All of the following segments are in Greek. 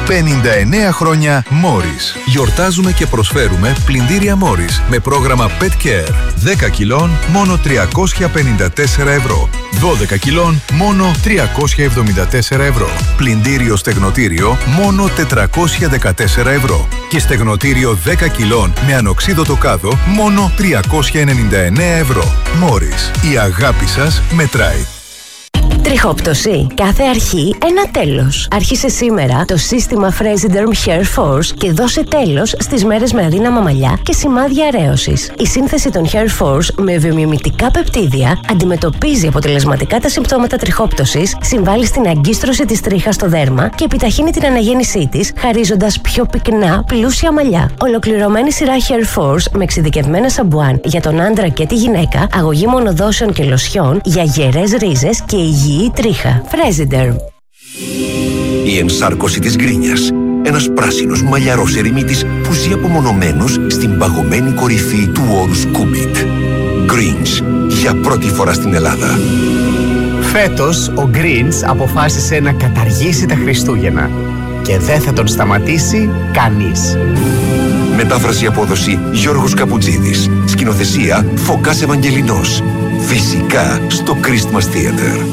59 χρόνια Morris. Γιορτάζουμε και προσφέρουμε πλυντήρια Morris με πρόγραμμα Pet Care. 10 κιλών μόνο 354 ευρώ. 12 κιλών μόνο 374 ευρώ. Πλυντήριο στεγνοτήριο μόνο 414 ευρώ. Και στεγνοτήριο 10 κιλών με ανοξίδωτο κάδο μόνο 399 ευρώ. Morris. Η αγάπη σας μετράει. Τριχόπτωση. Κάθε αρχή ένα τέλος. Άρχισε σήμερα το σύστημα Fresiderm Hair Force και δώσε τέλος στις μέρες με αδύναμα μαλλιά και σημάδια αρέωσης. Η σύνθεση των Hair Force με βιομιμητικά πεπτίδια αντιμετωπίζει αποτελεσματικά τα συμπτώματα τριχόπτωσης, συμβάλλει στην αγκίστρωση της τρίχας στο δέρμα και επιταχύνει την αναγέννησή της, χαρίζοντας πιο πυκνά, πλούσια μαλλιά. Ολοκληρωμένη σειρά Hair Force με εξειδικευμένα σαμπουάν για τον άντρα και τη γυναίκα, αγωγή μονοδόσεων και λοσιών για γερές ρίζες και υγιή τρίχα. Fresiderm. Η ενσάρκωση της γκρίνιας. Ένας πράσινος μαλλιαρός ερημίτης που ζει απομονωμένος στην παγωμένη κορυφή του όρους Κούμπιτ. Greens. Για πρώτη φορά στην Ελλάδα. Φέτος ο Greens αποφάσισε να καταργήσει τα Χριστούγεννα. Και δεν θα τον σταματήσει κανείς. Μετάφραση απόδοση Γιώργος Καπουτζίδης. Σκηνοθεσία Φωκάς Ευαγγελινός. Φυσικά στο Christmas Theater.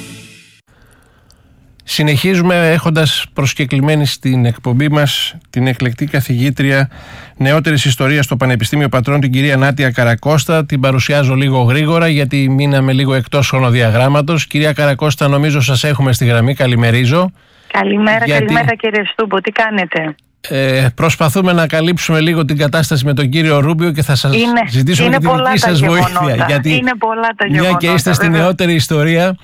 Συνεχίζουμε έχοντας προσκεκλημένη στην εκπομπή μας την εκλεκτή καθηγήτρια νεότερης ιστορίας στο Πανεπιστήμιο Πατρών, την κυρία Νάτια Καρακώστα. Την παρουσιάζω λίγο γρήγορα γιατί μείναμε λίγο εκτός χρονοδιαγράμματος. Κυρία Καρακώστα, νομίζω σας έχουμε στη γραμμή. Καλημερίζω. Καλημέρα κύριε Στούμπο, τι κάνετε? Προσπαθούμε να καλύψουμε λίγο την κατάσταση με τον κύριο Ρούμπιο και θα σας ζητήσουμε και τη δική σας βοήθεια. Γιατί είναι πολλά τα γεγονότα. Μια και είστε στη νεότερη ιστορία.